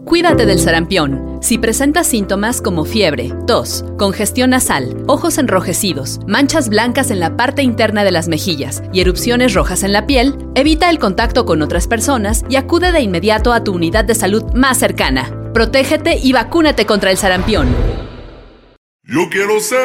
Cuídate del sarampión. Si presentas síntomas como fiebre, tos, congestión nasal, ojos enrojecidos, manchas blancas en la parte interna de las mejillas y erupciones rojas en la piel, evita el contacto con otras personas y acude de inmediato a tu unidad de salud más cercana. Protégete y vacúnate contra el sarampión. Yo quiero ser